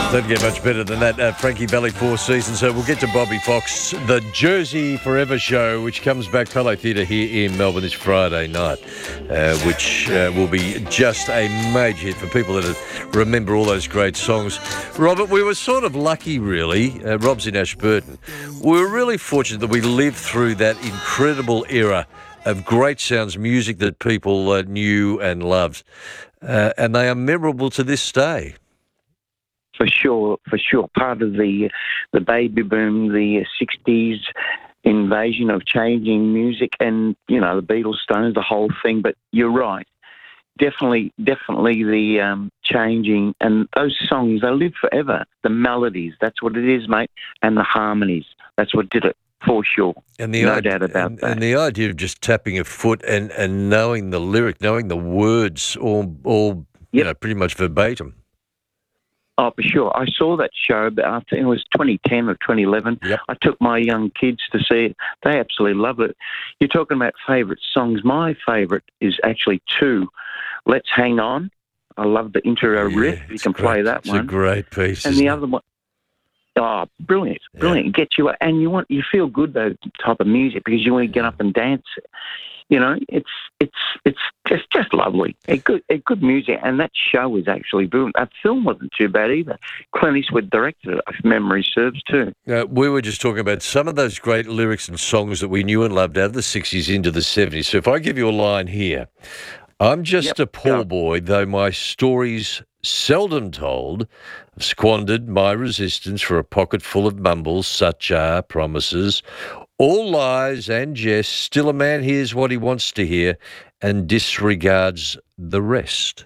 Doesn't get much better than that. Frankie Valli, Four Seasons. So we'll get to Bobby Fox. The Jersey Forever Show, which comes back Palo Theatre here in Melbourne this Friday night, which will be just a major hit for people that remember all those great songs. Robert, we were sort of lucky, really. Rob's in Ashburton. We were really fortunate that we lived through that incredible era of great sounds, music that people knew and loved. And they are memorable to this day. For sure. Part of the baby boom, the 60s invasion of changing music and, you know, the Beatles, Stones, the whole thing. But you're right. Definitely the changing. And those songs, they live forever. The melodies, that's what it is, mate. And the harmonies, that's what did it. For sure. And no doubt about that. And the idea of just tapping a foot and knowing the lyric, knowing the words all you know, pretty much verbatim. Oh, for sure. I saw that show, but I think it was 2010 or 2011. Yep. I took my young kids to see it. They absolutely love it. You're talking about favourite songs. My favourite is actually two. Let's Hang On. I love the intro riff. You can play that one. It's a great piece. And the other one, oh, brilliant. It gets you, and you feel good, though, type of music, because you want to get up and dance. You know, it's just lovely. A good music, and that show was actually brilliant. That film wasn't too bad either. Clint Eastwood directed it, if memory serves, too. We were just talking about some of those great lyrics and songs that we knew and loved out of the 60s into the 70s. So if I give you a line here, I'm just a poor boy, though my story's seldom told. I've squandered my resistance for a pocket full of mumbles, such are promises. All lies and jest, still a man hears what he wants to hear and disregards the rest.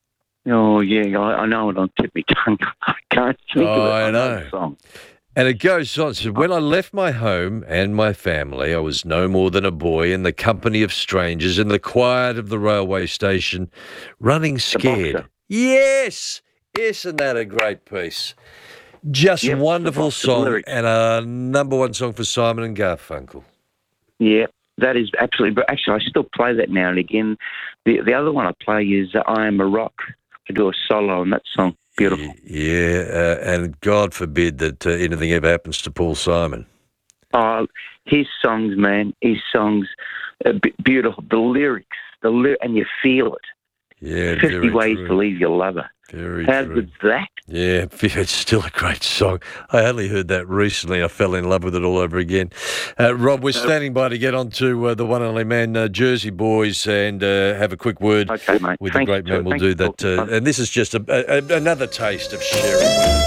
Oh, yeah, I know it on tip of my tongue. I can't think of it. I know. Song. And it goes on. So when I left my home and my family, I was no more than a boy in the company of strangers in the quiet of the railway station, running scared. Yes! Isn't that a great piece? Just wonderful song and a number one song for Simon and Garfunkel. Yeah, that is absolutely. But actually, I still play that now and again. The other one I play is I Am a Rock. I do a solo on that song. Beautiful. Yeah, and God forbid that anything ever happens to Paul Simon. Oh, his songs, man. His songs are beautiful. The lyrics, and you feel it. Yeah, 50 Ways to Leave Your Lover. How good's that? Yeah, it's still a great song. I only heard that recently. I fell in love with it all over again. Rob, we're standing by to get on to the one and only man, Jersey Boys, and have a quick word with the great man. We'll do that. And this is just another taste of sharing.